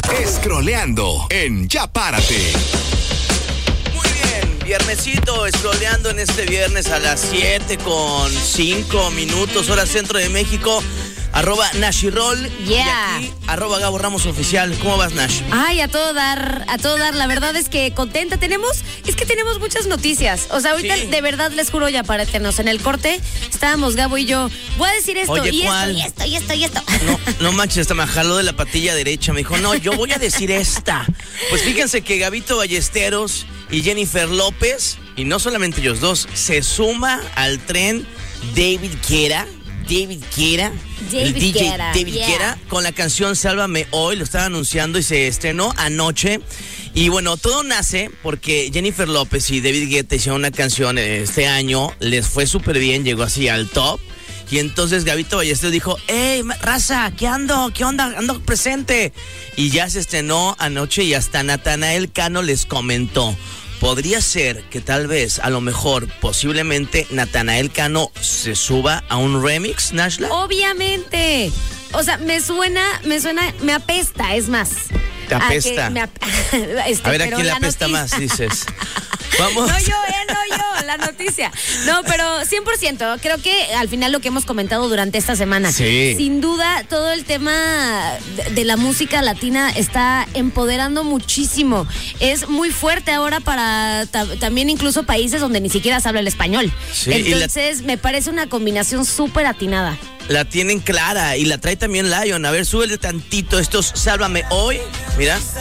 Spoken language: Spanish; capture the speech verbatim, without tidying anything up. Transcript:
Scrolleando en Ya Párate. Muy bien, viernesito, scrolleando en este viernes a las siete con cinco minutos, hora centro de México. Arroba Nashirol. Yeah. Y aquí, arroba Gabo Ramos Oficial. ¿Cómo vas, Nash? Ay, a todo dar, a todo dar. La verdad es que contenta. Tenemos, es que tenemos muchas noticias. O sea, ahorita Sí. de verdad les juro, ya páratenos. En el corte estábamos Gabo y yo. Voy a decir esto, Oye, y ¿cuál? esto, y esto, y esto, y esto. No, no manches, hasta me jaló de la patilla derecha. Me dijo, no, yo voy a decir esta. Pues fíjense que Gabito Ballesteros y Jennifer López, y no solamente ellos dos, se suma al tren David Guetta. David Guetta, el David D J Guetta, David yeah. Guetta, con la canción Sálvame Hoy, lo estaba anunciando y se estrenó anoche. Y bueno, todo nace porque Jennifer López y David Guetta hicieron una canción este año, les fue súper bien, llegó así al top. Y entonces Gabito Ballesteros dijo, hey, raza, ¿qué ando? ¿Qué onda? Ando presente. Y ya se estrenó anoche y hasta Natanael Cano les comentó. Podría ser que tal vez, a lo mejor, posiblemente, Natanael Cano se suba a un remix, Nashla. Obviamente. O sea, me suena, me suena, me apesta, es más. Te apesta. A, me ap- este, A ver, ¿a pero quién le la apesta noticia- más, dices? Vamos. No yo, eh, no yo, la noticia. No, pero cien por ciento, creo que al final lo que hemos comentado durante esta semana. Sí. Sin duda, todo el tema de, de la música latina está empoderando muchísimo. Es muy fuerte ahora para ta- también incluso países donde ni siquiera se habla el español. Sí, y la- Entonces, me parece una combinación súper atinada. La tienen clara y la trae también Lion. A ver, súbele tantito estos Sálvame Hoy. Mira.